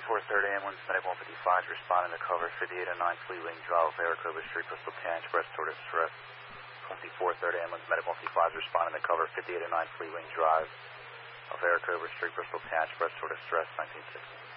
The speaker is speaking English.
24:30 ambulance, medic 155, responding to cover 5809 Fleet Wing Drive, Maricopa Street, Bristol, PA, Express Toward Distress. 24:30 ambulance, medic 155, responding to cover 5809 Fleet Wing Drive, Maricopa Street, Bristol, PA, Express Toward Distress, 1960.